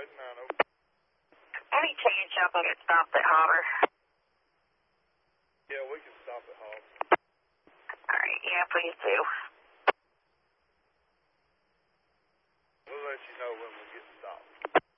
Red 90. Any chance y'all can get stopped at Holler? Yeah, we can stop at Holler. Alright, yeah, please do. We'll let you know when we get stopped.